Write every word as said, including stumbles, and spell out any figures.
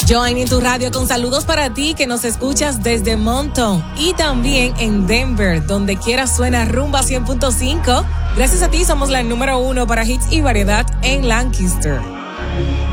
Join in tu radio con saludos para ti que nos escuchas desde Monton y también en Denver, donde quiera suena Rumba cien punto cinco. Gracias a ti somos la número uno para hits y variedad en Lancaster.